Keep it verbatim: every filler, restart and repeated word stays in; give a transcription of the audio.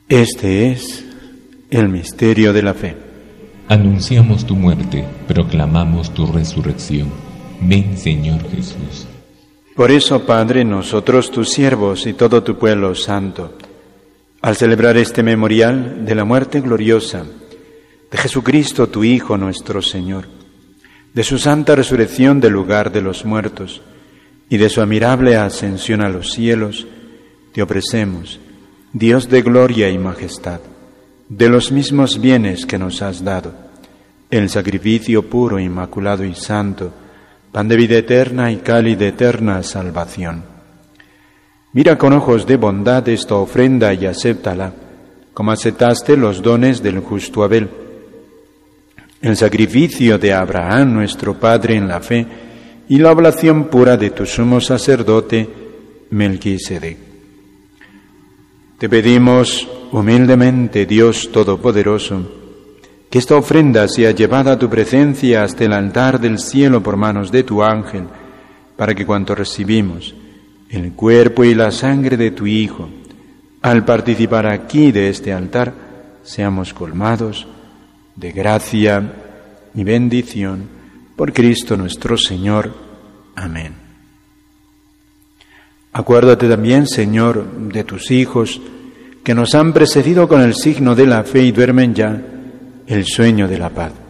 Este es el misterio de la fe. Anunciamos tu muerte, proclamamos tu resurrección. Ven, Señor Jesús. Por eso, Padre, nosotros, tus siervos y todo tu pueblo santo, al celebrar este memorial de la muerte gloriosa de Jesucristo, tu Hijo, nuestro Señor, de su santa resurrección del lugar de los muertos y de su admirable ascensión a los cielos, te ofrecemos, Dios de gloria y majestad, de los mismos bienes que nos has dado, el sacrificio puro, inmaculado y santo, pan de vida eterna y cáliz de eterna salvación. Mira con ojos de bondad esta ofrenda y acéptala, como aceptaste los dones del justo Abel, el sacrificio de Abraham, nuestro Padre en la fe, y la oblación pura de tu sumo sacerdote, Melquisedec. Te pedimos humildemente, Dios Todopoderoso, que esta ofrenda sea llevada a tu presencia hasta el altar del cielo por manos de tu ángel, para que cuanto recibimos, el cuerpo y la sangre de tu Hijo, al participar aquí de este altar, seamos colmados de gracia y bendición por Cristo nuestro Señor. Amén. Acuérdate también, Señor, de tus hijos que nos han precedido con el signo de la fe y duermen ya el sueño de la paz.